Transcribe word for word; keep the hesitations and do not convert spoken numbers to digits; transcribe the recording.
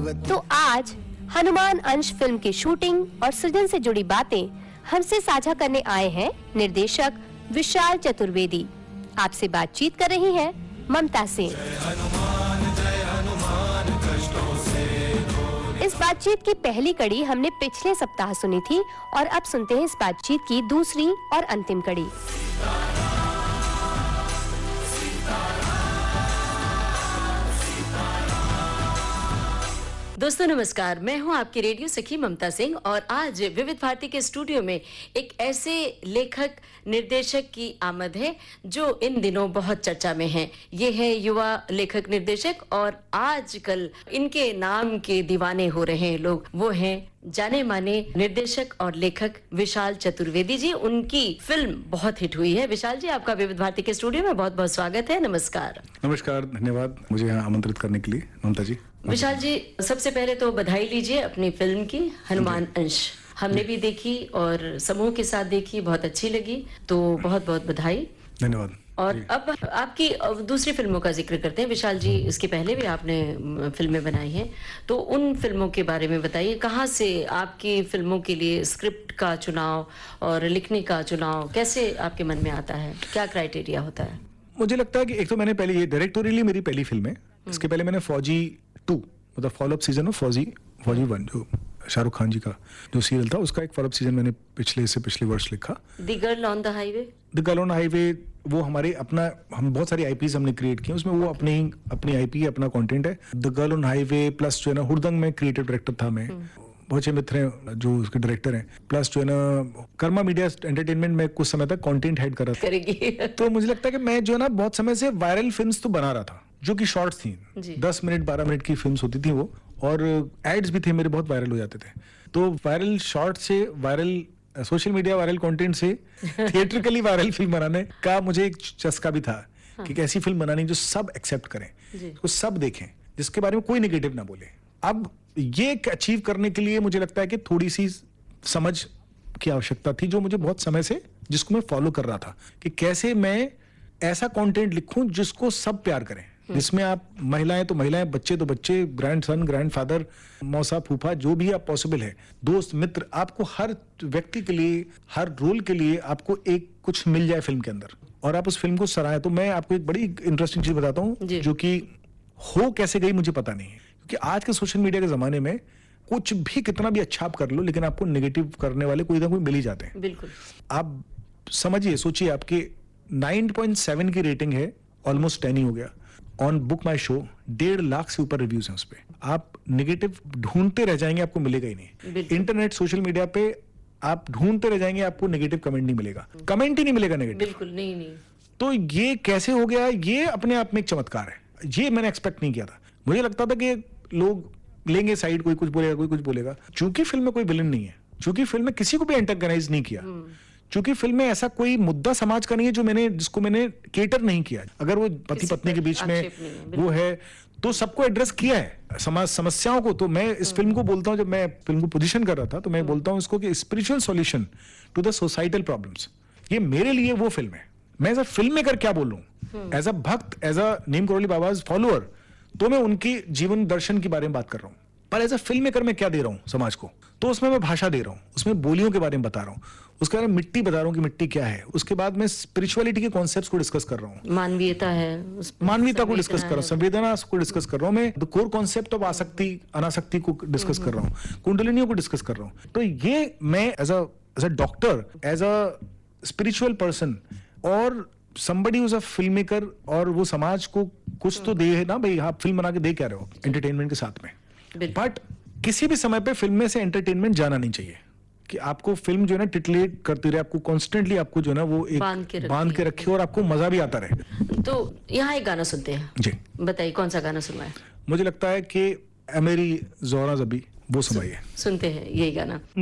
तो आज हनुमान अंश फिल्म की शूटिंग और सृजन से जुड़ी बातें हमसे साझा करने आए हैं निर्देशक विशाल चतुर्वेदी। आपसे बातचीत कर रही हैं ममता सिंह। इस बातचीत की पहली कड़ी हमने पिछले सप्ताह सुनी थी और अब सुनते हैं इस बातचीत की दूसरी और अंतिम कड़ी। दोस्तों नमस्कार, मैं हूं आपकी रेडियो सखी ममता सिंह और आज विविध भारती के स्टूडियो में एक ऐसे लेखक निर्देशक की आमद है जो इन दिनों बहुत चर्चा में हैं। ये है युवा लेखक निर्देशक और आजकल इनके नाम के दीवाने हो रहे हैं लोग। वो हैं जाने माने निर्देशक और लेखक विशाल चतुर्वेदी जी। उनकी फिल्म बहुत हिट हुई है। विशाल जी, आपका विविध भारती के स्टूडियो में बहुत बहुत स्वागत है। नमस्कार। नमस्कार, धन्यवाद मुझे यहाँ आमंत्रित करने के लिए ममता जी। विशाल जी, सबसे पहले तो बधाई लीजिए अपनी फिल्म की हनुमान अंश। हमने भी देखी और समूह के साथ देखी, बहुत अच्छी लगी, तो बहुत बहुत बधाई। धन्यवाद। और अब आपकी दूसरी फिल्मों का जिक्र करते हैं। विशाल जी, इसके पहले भी आपने फिल्में बनाई हैं, तो उन फिल्मों के बारे में बताइए। कहाँ से आपकी फिल्मों के लिए स्क्रिप्ट का चुनाव और लिखने का चुनाव कैसे आपके मन में आता है? क्या क्राइटेरिया होता है? मुझे लगता है कि एक तो मैंने पहले ये डायरेक्टोरियली मेरी पहली फिल्म है। इसके पहले मैंने फौजी टू मतलब फॉलोअप सीजन ऑफ फौजी फौजी वन जो शाहरुख खान जी का जो सीरियल था, उसका एक फॉलोअप सीजन मैंने पिछले से पिछले वर्ष लिखा। The girl on the highway the girl on highway वो हमारे अपना हम बहुत सारी आईपीज हमने क्रिएट की, उसमें वो अपनी अपनी आईपी अपना कंटेंट है। The girl on highway plus जो है ना हुड़दंग में क्रिएटिव डायरेक्टर था मैं, बहुत से मित्र हैं जो उसके डायरेक्टर हैं, प्लस जो है ना कर्मा मीडिया एंटरटेनमेंट में कुछ समय तक कंटेंट हेड कर रहा था। तो मुझे लगता है कि मैं जो है ना बहुत समय से वायरल फिल्म्स तो बना रहा था जो कि शॉर्ट्स थी, दस मिनट बारह मिनट की फिल्म्स होती थी वो, और एड्स भी थे मेरे, बहुत वायरल हो जाते थे। तो वायरल शॉर्ट से viral social media viral content से थिएट्रिकली वायरल फिल्म बनाने का मुझे एक चस्का भी था। हाँ। कि ऐसी फिल्म बनानी जो सब एक्सेप्ट करें, वो सब देखें, जिसके बारे में कोई नेगेटिव ना बोले। अब ये अचीव करने के लिए मुझे लगता है कि थोड़ी सी समझ की आवश्यकता थी, जो मुझे बहुत समय से जिसको मैं फॉलो कर रहा था कि कैसे मैं ऐसा कंटेंट लिखूं जिसको सब प्यार करें, जिसमें आप महिलाएं तो महिलाएं, बच्चे तो बच्चे, ग्रैंड सन ग्रैंड फादर, मौसा फूफा, जो भी आप पॉसिबल है, दोस्त मित्र, आपको हर व्यक्ति के लिए हर रोल के लिए आपको एक कुछ मिल जाए फिल्म के अंदर और आप उस फिल्म को सराहें। तो मैं आपको एक बड़ी इंटरेस्टिंग चीज बताता हूँ जो कि हो कैसे गई मुझे पता नहीं है, क्योंकि आज के सोशल मीडिया के जमाने में कुछ भी कितना भी अच्छा आप कर लो, लेकिन आपको नेगेटिव करने वाले कोई ना कोई मिल ही जाते हैं। बिल्कुल। आप समझिए, सोचिए, आपके नाइन पॉइंट सेवन की रेटिंग है, ऑलमोस्ट टेन ही हो गया। ऑन बुक माई शो डेढ़ लाख से ऊपर रिव्यूज हैं उस पे। आप नेगेटिव ढूंढते रह जाएंगे, आपको मिलेगा ही नहीं। इंटरनेट सोशल मीडिया पे आप ढूंढते रह जाएंगे, आपको नेगेटिव कमेंट नहीं मिलेगा, कमेंट ही नहीं मिलेगा नेगेटिव। बिल्कुल नहीं नहीं। तो ये कैसे हो गया? ये अपने आप में एक चमत्कार है। ये मैंने एक्सपेक्ट नहीं किया था। मुझे लगता था कि लोग लेंगे साइड, कोई कुछ बोलेगा कोई कुछ बोलेगा। चूंकि फिल्म में कोई विलन नहीं है, चूंकि फिल्म में किसी को भी एंटेगनाइज नहीं किया, चूंकि फिल्म में ऐसा कोई मुद्दा समाज का नहीं है जो मैंने जिसको मैंने केटर नहीं किया। अगर वो पति पत्नी के बीच में वो है तो सबको एड्रेस किया है, समाज समस्याओं को। तो मैं इस फिल्म को बोलता हूं, जब मैं फिल्म को पोजीशन कर रहा था तो मैं बोलता हूं इसको कि spiritual solution to the societal problems. ये मेरे लिए वो फिल्म है। मैं एज अ फिल्म मेकर क्या बोलूं, एज अ भक्त, as a Neem Karoli बाबाज follower, तो मैं उनकी जीवन दर्शन के बारे में बात कर रहा हूं। पर एज अ फिल्म मेकर मैं क्या दे रहा हूं समाज को, तो उसमें मैं भाषा दे रहा हूं, उसमें बोलियों के बारे में बता रहा हूं, उसके बारे में मिट्टी बता रहा हूं कि मिट्टी क्या है। उसके बाद मैं स्पिरिचुअलिटी के कॉन्सेप्ट्स को डिस्कस कर रहा हूं, मानवीयता है, मानवीयता को डिस्कस कर रहा हूं, संवेदना को डिस्कस कर रहा हूं, मैं द कोर कॉन्सेप्ट ऑफ आसक्ति अनासक्ति को डिस्कस कर रहा हूं, कुंडलिनियों को डिस्कस कर रहा हूं। तो ये मैं as a as a doctor, as a spiritual person और somebody who's a filmmaker, और वो समाज को कुछ तो दे ना भाई। आप फिल्म बना के दे क्या रहे हो एंटरटेनमेंट के साथ में, बट किसी भी समय पे फिल्म में से एंटरटेनमेंट जाना नहीं चाहिए कि आपको फिल्म जो है ना टिटलेट करती रहे, आपको कॉन्स्टेंटली आपको जो है ना वो एक बांध के, बांध के रखे और आपको मजा भी आता रहे। तो यहाँ एक गाना सुनते हैं जी। बताइए कौन सा गाना सुनवाए? मुझे लगता है कि मेरी जोहरा जबी वो सुनाइए। सुनते हैं यही गाना।